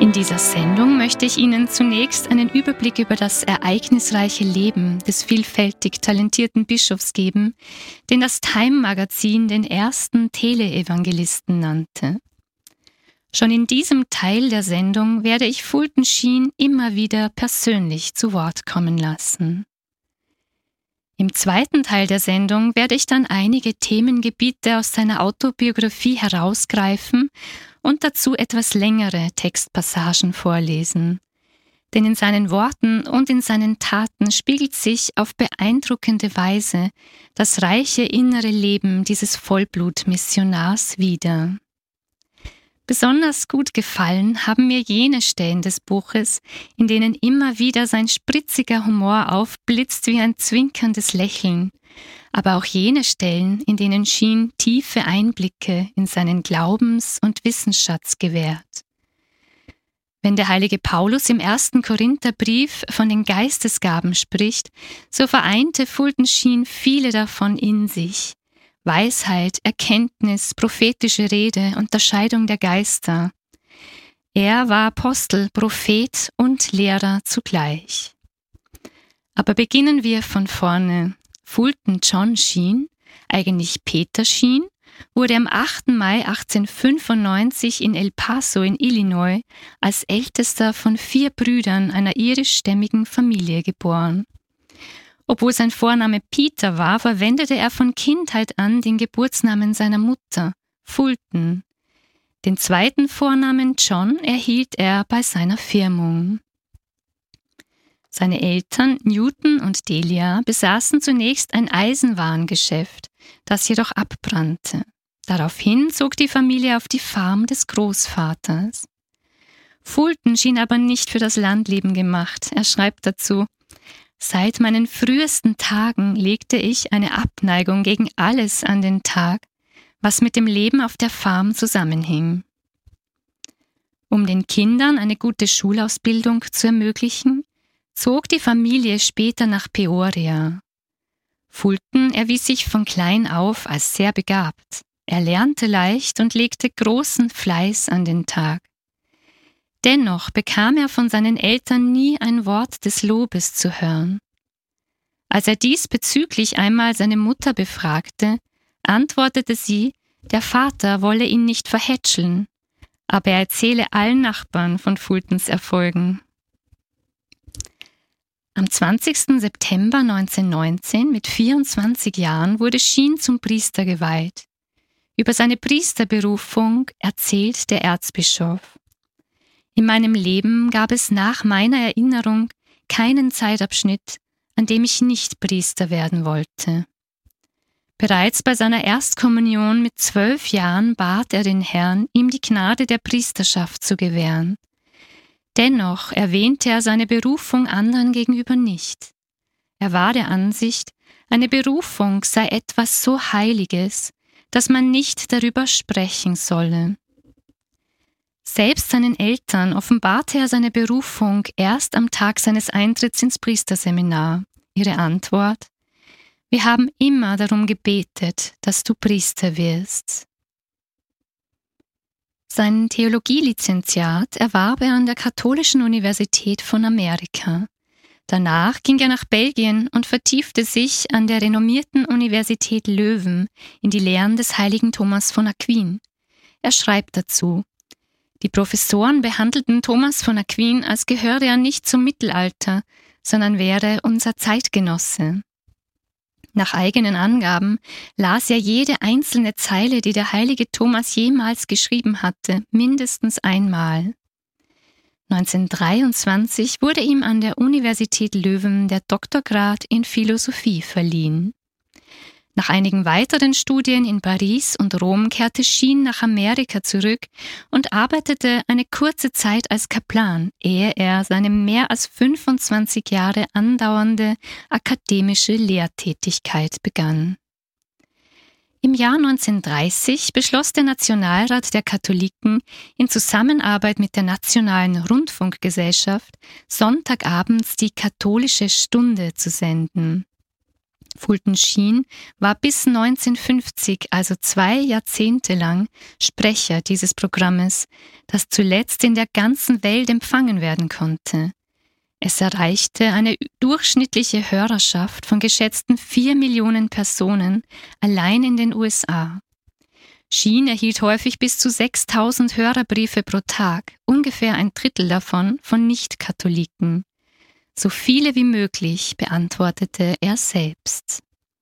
In dieser Sendung möchte ich Ihnen zunächst einen Überblick über das ereignisreiche Leben des vielfältig talentierten Bischofs geben, den das Time-Magazin den ersten Teleevangelisten nannte. Schon in diesem Teil der Sendung werde ich Fulton Sheen immer wieder persönlich zu Wort kommen lassen. Im zweiten Teil der Sendung werde ich dann einige Themengebiete aus seiner Autobiografie herausgreifen und dazu etwas längere Textpassagen vorlesen. Denn in seinen Worten und in seinen Taten spiegelt sich auf beeindruckende Weise das reiche innere Leben dieses Vollblutmissionars wider. Besonders gut gefallen haben mir jene Stellen des Buches, in denen immer wieder sein spritziger Humor aufblitzt wie ein zwinkerndes Lächeln, aber auch jene Stellen, in denen Sheen tiefe Einblicke in seinen Glaubens- und Wissensschatz gewährt. Wenn der heilige Paulus im 1. Korintherbrief von den Geistesgaben spricht, so vereinte Fulton Sheen viele davon in sich. Weisheit, Erkenntnis, prophetische Rede, Unterscheidung der Geister. Er war Apostel, Prophet und Lehrer zugleich. Aber beginnen wir von vorne. Fulton John Sheen, eigentlich Peter Sheen, wurde am 8. Mai 1895 in El Paso in Illinois als ältester von 4 Brüdern einer irischstämmigen Familie geboren. Obwohl sein Vorname Peter war, verwendete er von Kindheit an den Geburtsnamen seiner Mutter, Fulton. Den zweiten Vornamen John erhielt er bei seiner Firmung. Seine Eltern Newton und Delia besaßen zunächst ein Eisenwarengeschäft, das jedoch abbrannte. Daraufhin zog die Familie auf die Farm des Großvaters. Fulton schien aber nicht für das Landleben gemacht. Er schreibt dazu: Seit meinen frühesten Tagen legte ich eine Abneigung gegen alles an den Tag, was mit dem Leben auf der Farm zusammenhing. Um den Kindern eine gute Schulausbildung zu ermöglichen, zog die Familie später nach Peoria. Fulton erwies sich von klein auf als sehr begabt. Er lernte leicht und legte großen Fleiß an den Tag. Dennoch bekam er von seinen Eltern nie ein Wort des Lobes zu hören. Als er diesbezüglich einmal seine Mutter befragte, antwortete sie, der Vater wolle ihn nicht verhätscheln, aber er erzähle allen Nachbarn von Fultons Erfolgen. Am 20. September 1919, mit 24 Jahren, wurde Sheen zum Priester geweiht. Über seine Priesterberufung erzählt der Erzbischof: In meinem Leben gab es nach meiner Erinnerung keinen Zeitabschnitt, an dem ich nicht Priester werden wollte. Bereits bei seiner Erstkommunion mit 12 Jahren bat er den Herrn, ihm die Gnade der Priesterschaft zu gewähren. Dennoch erwähnte er seine Berufung anderen gegenüber nicht. Er war der Ansicht, eine Berufung sei etwas so Heiliges, dass man nicht darüber sprechen solle. Selbst seinen Eltern offenbarte er seine Berufung erst am Tag seines Eintritts ins Priesterseminar. Ihre Antwort: Wir haben immer darum gebetet, dass du Priester wirst. Sein Theologielizenziat erwarb er an der Katholischen Universität von Amerika. Danach ging er nach Belgien und vertiefte sich an der renommierten Universität Leuven in die Lehren des heiligen Thomas von Aquin. Er schreibt dazu: Die Professoren behandelten Thomas von Aquin, als gehöre er nicht zum Mittelalter, sondern wäre unser Zeitgenosse. Nach eigenen Angaben las er jede einzelne Zeile, die der heilige Thomas jemals geschrieben hatte, mindestens einmal. 1923 wurde ihm an der Universität Leuven der Doktorgrad in Philosophie verliehen. Nach einigen weiteren Studien in Paris und Rom kehrte Sheen nach Amerika zurück und arbeitete eine kurze Zeit als Kaplan, ehe er seine mehr als 25 Jahre andauernde akademische Lehrtätigkeit begann. Im Jahr 1930 beschloss der Nationalrat der Katholiken in Zusammenarbeit mit der Nationalen Rundfunkgesellschaft, sonntagabends die Katholische Stunde zu senden. Fulton Sheen war bis 1950, also 2 Jahrzehnte lang, Sprecher dieses Programmes, das zuletzt in der ganzen Welt empfangen werden konnte. Es erreichte eine durchschnittliche Hörerschaft von geschätzten 4 Millionen Personen allein in den USA. Sheen erhielt häufig bis zu 6.000 Hörerbriefe pro Tag, ungefähr 1/3 davon von Nicht-Katholiken. So viele wie möglich beantwortete er selbst.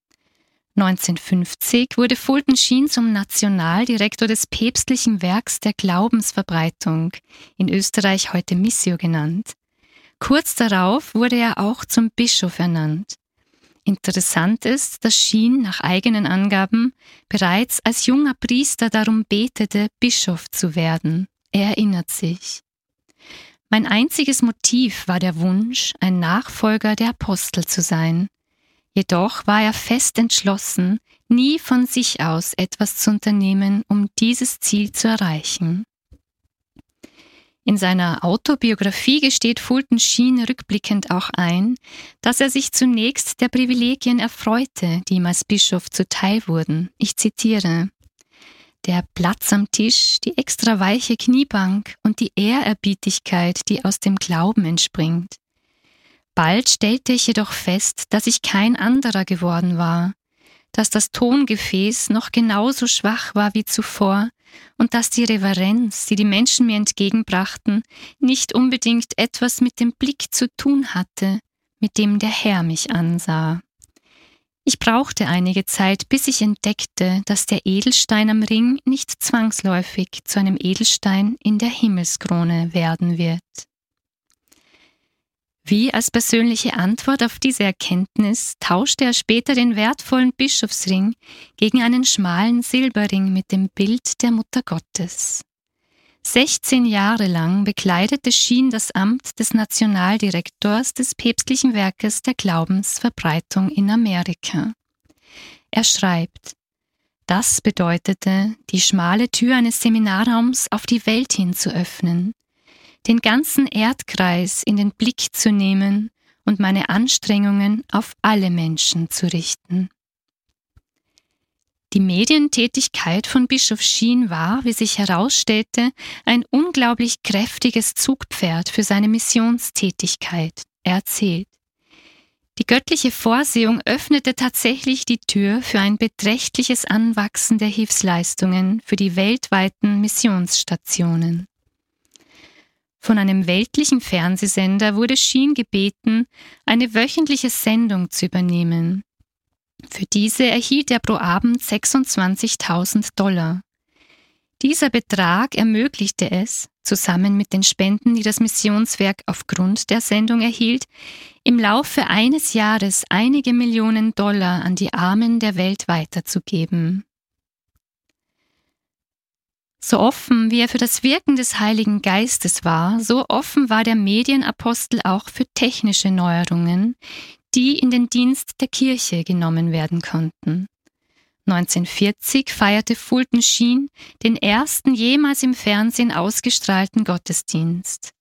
1950 wurde Fulton Sheen zum Nationaldirektor des päpstlichen Werks der Glaubensverbreitung, in Österreich heute Missio genannt. Kurz darauf wurde er auch zum Bischof ernannt. Interessant ist, dass Sheen nach eigenen Angaben bereits als junger Priester darum betete, Bischof zu werden. Er erinnert sich: Mein einziges Motiv war der Wunsch, ein Nachfolger der Apostel zu sein. Jedoch war er fest entschlossen, nie von sich aus etwas zu unternehmen, um dieses Ziel zu erreichen. In seiner Autobiografie gesteht Fulton Sheen rückblickend auch ein, dass er sich zunächst der Privilegien erfreute, die ihm als Bischof zuteil wurden. Ich zitiere: Der Platz am Tisch, die extra weiche Kniebank und die Ehrerbietigkeit, die aus dem Glauben entspringt. Bald stellte ich jedoch fest, dass ich kein anderer geworden war, dass das Tongefäß noch genauso schwach war wie zuvor und dass die Reverenz, die die Menschen mir entgegenbrachten, nicht unbedingt etwas mit dem Blick zu tun hatte, mit dem der Herr mich ansah. Ich brauchte einige Zeit, bis ich entdeckte, dass der Edelstein am Ring nicht zwangsläufig zu einem Edelstein in der Himmelskrone werden wird. Wie als persönliche Antwort auf diese Erkenntnis tauschte er später den wertvollen Bischofsring gegen einen schmalen Silberring mit dem Bild der Mutter Gottes. 16 Jahre lang bekleidete Sheen das Amt des Nationaldirektors des päpstlichen Werkes der Glaubensverbreitung in Amerika. Er schreibt: Das bedeutete, die schmale Tür eines Seminarraums auf die Welt hin zu öffnen, den ganzen Erdkreis in den Blick zu nehmen und meine Anstrengungen auf alle Menschen zu richten. Die Medientätigkeit von Bischof Sheen war, wie sich herausstellte, ein unglaublich kräftiges Zugpferd für seine Missionstätigkeit. Er erzählt: Die göttliche Vorsehung öffnete tatsächlich die Tür für ein beträchtliches Anwachsen der Hilfsleistungen für die weltweiten Missionsstationen. Von einem weltlichen Fernsehsender wurde Sheen gebeten, eine wöchentliche Sendung zu übernehmen. Für diese erhielt er pro Abend $26.000. Dieser Betrag ermöglichte es, zusammen mit den Spenden, die das Missionswerk aufgrund der Sendung erhielt, im Laufe eines Jahres einige Millionen Dollar an die Armen der Welt weiterzugeben. So offen, wie er für das Wirken des Heiligen Geistes war, so offen war der Medienapostel auch für technische Neuerungen, die in den Dienst der Kirche genommen werden konnten. 1940 feierte Fulton Sheen den ersten jemals im Fernsehen ausgestrahlten Gottesdienst.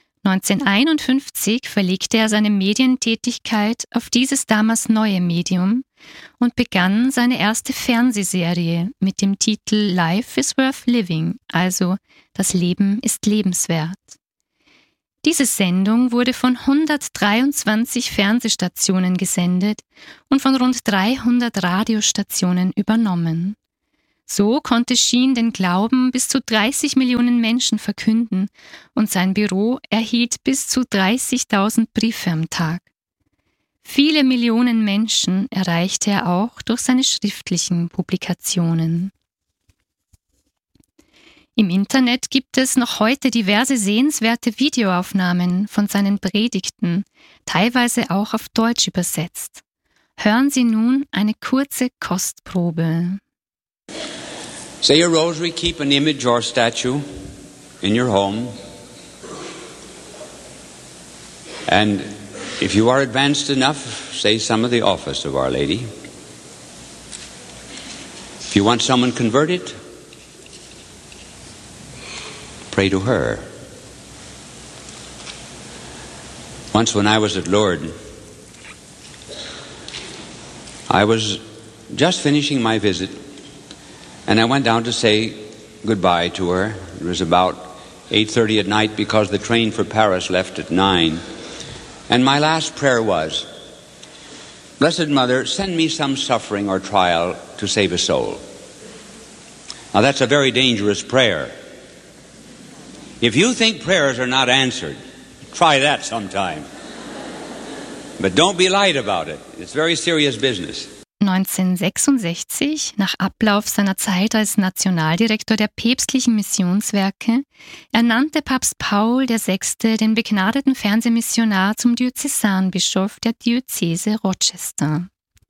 1951 verlegte er seine Medientätigkeit auf dieses damals neue Medium und begann seine erste Fernsehserie mit dem Titel Life is worth living, also Das Leben ist lebenswert. Diese Sendung wurde von 123 Fernsehstationen gesendet und von rund 300 Radiostationen übernommen. So konnte Sheen den Glauben bis zu 30 Millionen Menschen verkünden und sein Büro erhielt bis zu 30.000 Briefe am Tag. Viele Millionen Menschen erreichte er auch durch seine schriftlichen Publikationen. Im Internet gibt es noch heute diverse sehenswerte Videoaufnahmen von seinen Predigten, teilweise auch auf Deutsch übersetzt. Hören Sie nun eine kurze Kostprobe. Say your rosary, keep an image or statue in your home. And if you are advanced enough, say some of the office of Our Lady. If you want someone converted, pray to her. Once when I was at Lourdes, I was just finishing my visit, and I went down to say goodbye to her. It was about 8:30 at night because the train for Paris left at 9. And my last prayer was, Blessed Mother, send me some suffering or trial to save a soul. Now that's a very dangerous prayer. If you think prayers are not answered, try that sometime. But don't be light about it. It's very serious business. 1966, nach Ablauf seiner Zeit als Nationaldirektor der päpstlichen Missionswerke, ernannte Papst Paul VI. Den begnadeten Fernsehmissionar zum Diözesanbischof der Diözese Rochester.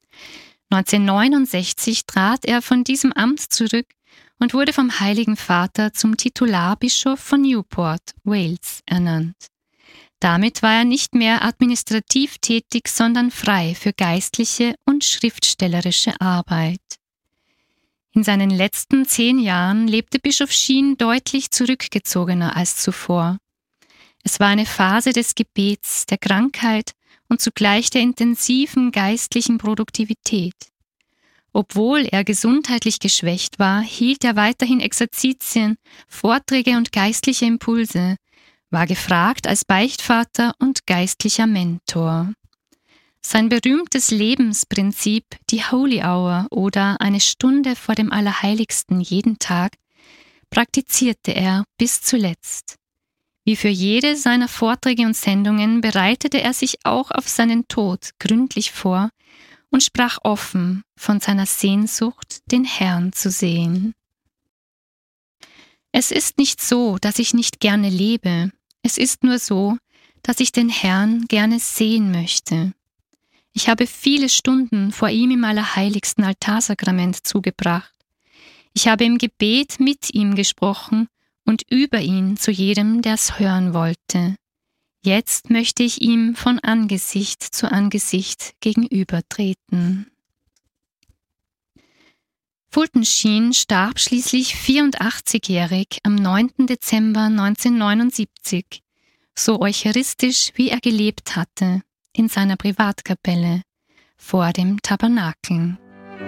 1969 trat er von diesem Amt zurück und wurde vom Heiligen Vater zum Titularbischof von Newport, Wales, ernannt. Damit war er nicht mehr administrativ tätig, sondern frei für geistliche und schriftstellerische Arbeit. In seinen letzten 10 Jahren lebte Bischof Sheen deutlich zurückgezogener als zuvor. Es war eine Phase des Gebets, der Krankheit und zugleich der intensiven geistlichen Produktivität. Obwohl er gesundheitlich geschwächt war, hielt er weiterhin Exerzitien, Vorträge und geistliche Impulse, war gefragt als Beichtvater und geistlicher Mentor. Sein berühmtes Lebensprinzip, die Holy Hour oder eine Stunde vor dem Allerheiligsten jeden Tag, praktizierte er bis zuletzt. Wie für jede seiner Vorträge und Sendungen bereitete er sich auch auf seinen Tod gründlich vor und sprach offen von seiner Sehnsucht, den Herrn zu sehen. Es ist nicht so, dass ich nicht gerne lebe. Es ist nur so, dass ich den Herrn gerne sehen möchte. Ich habe viele Stunden vor ihm im allerheiligsten Altarsakrament zugebracht. Ich habe im Gebet mit ihm gesprochen und über ihn zu jedem, der es hören wollte. Jetzt möchte ich ihm von Angesicht zu Angesicht gegenübertreten. Fulton Sheen starb schließlich 84-jährig am 9. Dezember 1979, so eucharistisch wie er gelebt hatte, in seiner Privatkapelle vor dem Tabernakel.